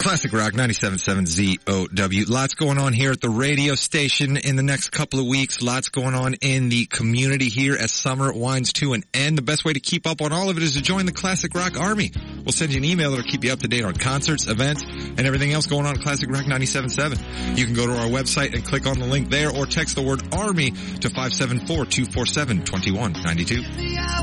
Classic Rock 97.7 ZOW. Lots going on here at the radio station in the next couple of weeks. Lots going on in the community here as summer winds to an end. The best way to keep up on all of it is to join the Classic Rock Army. We'll send you an email that'll keep you up to date on concerts, events, and everything else going on at Classic Rock 97.7. You can go to our website and click on the link there or text the word ARMY to 574-247-2192.